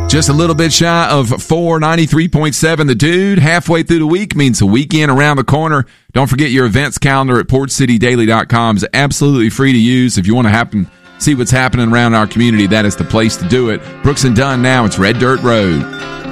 Just a little bit shy of 493.7 The Dude. Halfway through the week means the weekend around the corner. Don't forget your events calendar at PorchCityDaily.com is absolutely free to use. If you want to see what's happening around our community, that is the place to do it. Brooks and Dunn now. It's Red Dirt Road.